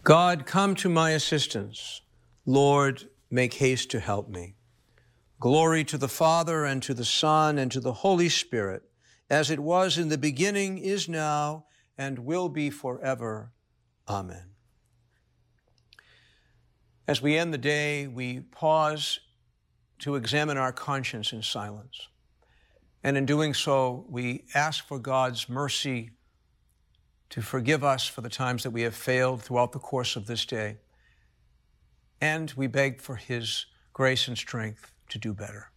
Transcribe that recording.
God, come to my assistance. Lord, make haste to help me. Glory to the Father, and to the Son, and to the Holy Spirit, as it was in the beginning, is now, and will be forever. Amen. As we end the day, we pause to examine our conscience in silence. And in doing so, we ask for God's mercy to forgive us for the times that we have failed throughout the course of this day. And we beg for his grace and strength to do better.